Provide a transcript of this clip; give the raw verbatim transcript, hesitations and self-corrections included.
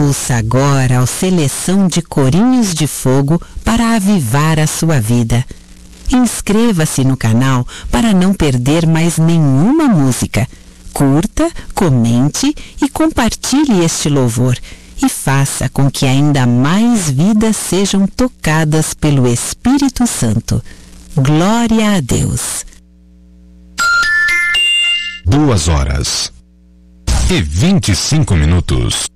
Ouça agora a seleção de corinhos de fogo para avivar a sua vida. Inscreva-se no canal para não perder mais nenhuma música. Curta, comente e compartilhe este louvor e faça com que ainda mais vidas sejam tocadas pelo Espírito Santo. Glória a Deus. Duas horas e vinte e cinco minutos.